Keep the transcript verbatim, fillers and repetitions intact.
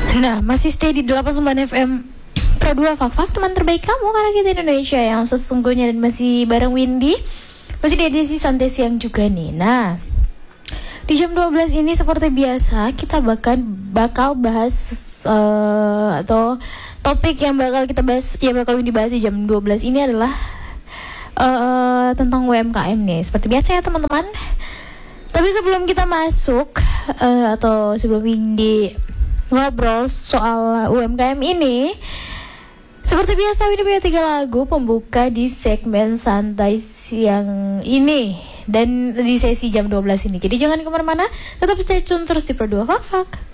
Nah, masih stay di delapan puluh sembilan F M Pro dua Fak-Fak, teman terbaik kamu karena kita Indonesia yang sesungguhnya. Dan masih bareng Windy, masih di edisi santai siang juga nih. Nah, di jam dua belas ini seperti biasa kita bakal bakal bahas uh, atau topik yang bakal kita bahas, yang bakal Windy bahas di jam dua belas ini adalah uh, tentang U M K M nih. Seperti biasa ya teman-teman. Tapi sebelum kita masuk uh, atau sebelum Windy ngobrol soal U M K M ini, seperti biasa Windy punya tiga lagu pembuka di segmen santai siang ini dan di sesi jam dua belas ini. Jadi jangan kemana-mana, tetap stay tune terus di Pro dua Fak-Fak.